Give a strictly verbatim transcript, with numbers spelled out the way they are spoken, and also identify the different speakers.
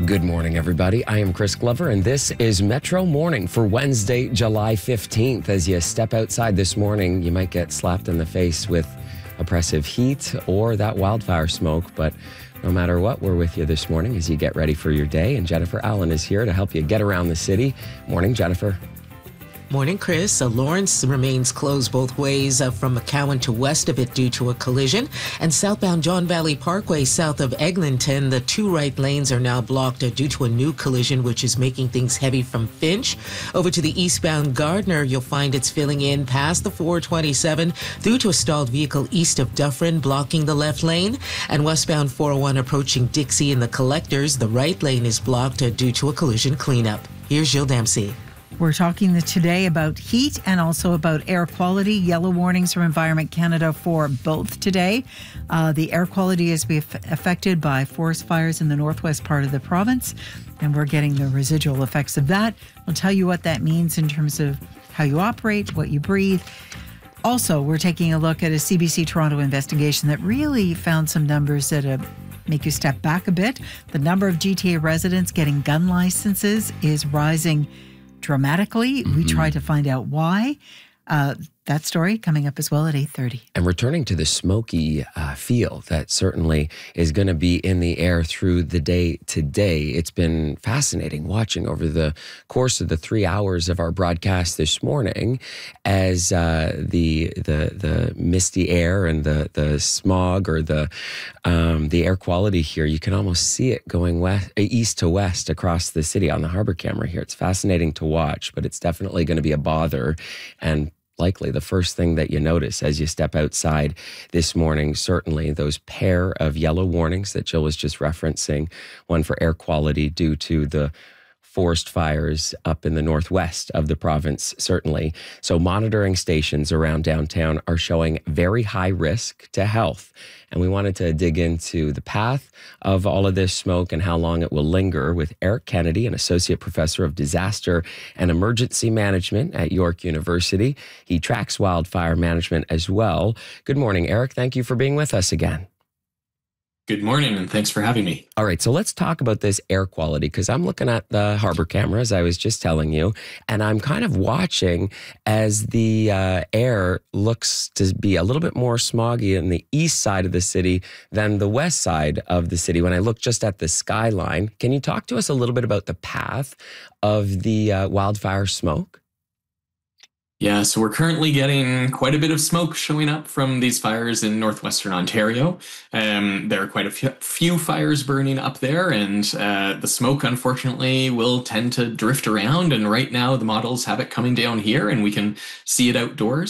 Speaker 1: Good morning, everybody. I am Chris Glover, and this is Metro Morning for Wednesday, July fifteenth. As you step outside this morning, you might get slapped in the face with oppressive heat or that wildfire smoke, but no matter what, we're with you this morning as you get ready for your day, and Jennifer Allen is here to help you get around the city. Morning, Jennifer.
Speaker 2: Morning, Chris. Uh, Lawrence remains closed both ways uh, from McCowan to west of it due to a collision. And southbound John Valley Parkway south of Eglinton, the two right lanes are now blocked uh, due to a new collision, which is making things heavy from Finch. Over to the eastbound Gardner, you'll find it's filling in past the four twenty-seven due to a stalled vehicle east of Dufferin blocking the left lane. And westbound four oh one approaching Dixie in the Collectors, the right lane is blocked uh, due to a collision cleanup. Here's Jill Dempsey.
Speaker 3: We're talking today about heat and also about air quality. Yellow warnings from Environment Canada for both today. Uh, the air quality is being affected by forest fires in the northwest part of the province, and we're getting the residual effects of that. We'll tell you what that means in terms of how you operate, what you breathe. Also, we're taking a look at a C B C Toronto investigation that really found some numbers that uh, make you step back a bit. The number of G T A residents getting gun licenses is rising dramatically. Mm-hmm. We try to find out why. Uh, that story coming up as well at eight thirty.
Speaker 1: And returning to the smoky uh, feel that certainly is going to be in the air through the day today. It's been fascinating watching over the course of the three hours of our broadcast this morning as uh, the the the misty air and the the smog or the um, the air quality here. You can almost see it going west, east to west across the city on the harbor camera here. It's fascinating to watch, but it's definitely going to be a bother and likely the first thing that you notice as you step outside this morning. Certainly those pair of yellow warnings that Jill was just referencing, one for air quality due to the forest fires up in the northwest of the province, certainly. So monitoring stations around downtown are showing very high risk to health. And we wanted to dig into the path of all of this smoke and how long it will linger with Eric Kennedy, an associate professor of disaster and emergency management at York University. He tracks wildfire management as well. Good morning, Eric. Thank you for being with us again.
Speaker 4: Good morning, and thanks for having me.
Speaker 1: All right, so let's talk about this air quality, because I'm looking at the harbor camera, as I was just telling you, and I'm kind of watching as the uh, air looks to be a little bit more smoggy in the east side of the city than the west side of the city. When I look just at the skyline, can you talk to us a little bit about the path of the uh, wildfire smoke?
Speaker 4: Yeah, so we're currently getting quite a bit of smoke showing up from these fires in northwestern Ontario. Um, there are quite a few, few fires burning up there, and uh, the smoke, unfortunately, will tend to drift around. And right now, the models have it coming down here, and we can see it outdoors.